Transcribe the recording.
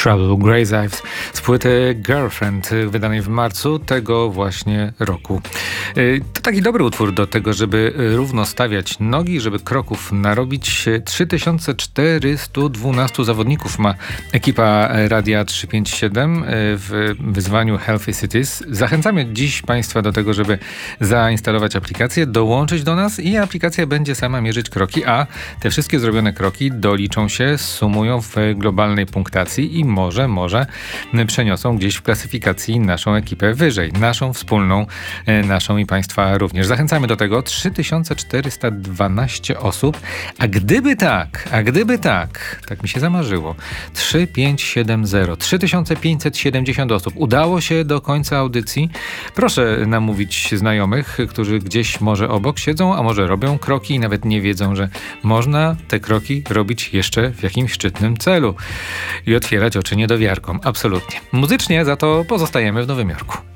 Trouble Grey's Eyes z płyty Girlfriend wydanej w marcu tego właśnie roku. To taki dobry utwór do tego, żeby równo stawiać nogi, żeby kroków narobić. 3412 zawodników ma ekipa Radia 357 w wyzwaniu Healthy Cities. Zachęcamy dziś Państwa do tego, żeby zainstalować aplikację, dołączyć do nas i aplikacja będzie sama mierzyć kroki, a te wszystkie zrobione kroki doliczą się, sumują w globalnej punktacji i może przeniosą gdzieś w klasyfikacji naszą ekipę wyżej. Naszą wspólną, naszą i Państwa również. Zachęcamy do tego. 3412 osób. A gdyby tak mi się zamarzyło, 3570, 3570 osób udało się do końca audycji. Proszę namówić znajomych, którzy gdzieś może obok siedzą, a może robią kroki i nawet nie wiedzą, że można te kroki robić jeszcze w jakimś szczytnym celu i otwierać oczy niedowiarkom. Absolutnie. Muzycznie za to pozostajemy w Nowym Jorku.